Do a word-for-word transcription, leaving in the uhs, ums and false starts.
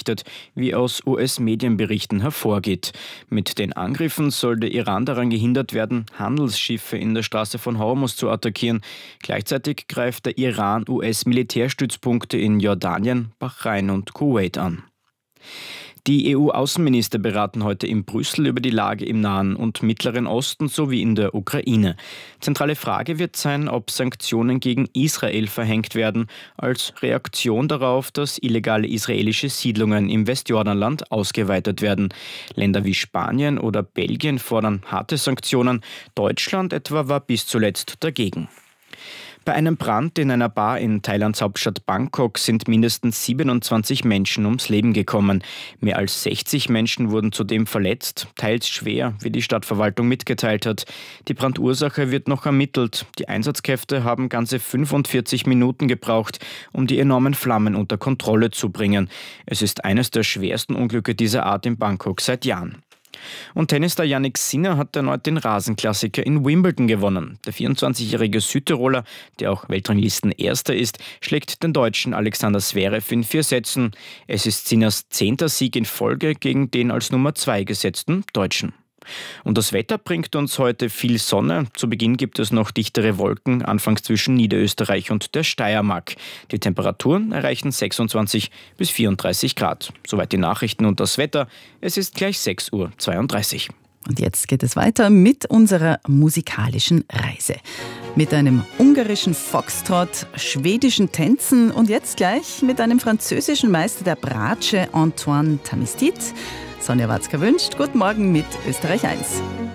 gerichtet, wie aus U S-Medienberichten hervorgeht. Mit den Angriffen soll der Iran daran gehindert werden, Handelsschiffe in der Straße von Hormuz zu attackieren. Gleichzeitig greift der Iran U S-Militärstützpunkte in Jordanien, Bahrain und Kuwait an. Die E U-Außenminister beraten heute in Brüssel über die Lage im Nahen und Mittleren Osten sowie in der Ukraine. Zentrale Frage wird sein, ob Sanktionen gegen Israel verhängt werden, als Reaktion darauf, dass illegale israelische Siedlungen im Westjordanland ausgeweitet werden. Länder wie Spanien oder Belgien fordern harte Sanktionen. Deutschland etwa war bis zuletzt dagegen. Bei einem Brand in einer Bar in Thailands Hauptstadt Bangkok sind mindestens siebenundzwanzig Menschen ums Leben gekommen. Mehr als sechzig Menschen wurden zudem verletzt, teils schwer, wie die Stadtverwaltung mitgeteilt hat. Die Brandursache wird noch ermittelt. Die Einsatzkräfte haben ganze fünfundvierzig Minuten gebraucht, um die enormen Flammen unter Kontrolle zu bringen. Es ist eines der schwersten Unglücke dieser Art in Bangkok seit Jahren. Und Tennisstar Jannik Sinner hat erneut den Rasenklassiker in Wimbledon gewonnen. Der vierundzwanzigjährige Südtiroler, der auch Weltranglistenerster ist, schlägt den Deutschen Alexander Zverev in vier Sätzen. Es ist Sinners zehnter Sieg in Folge gegen den als Nummer zwei gesetzten Deutschen. Und das Wetter bringt uns heute viel Sonne. Zu Beginn gibt es noch dichtere Wolken, anfangs zwischen Niederösterreich und der Steiermark. Die Temperaturen erreichen sechsundzwanzig bis vierunddreißig Grad. Soweit die Nachrichten und das Wetter. Es ist gleich sechs Uhr zweiunddreißig. Und jetzt geht es weiter mit unserer musikalischen Reise. Mit einem ungarischen Foxtrot, schwedischen Tänzen und jetzt gleich mit einem französischen Meister der Bratsche, Antoine Tamistit. Sonja Watzka wünscht Guten Morgen mit Österreich eins.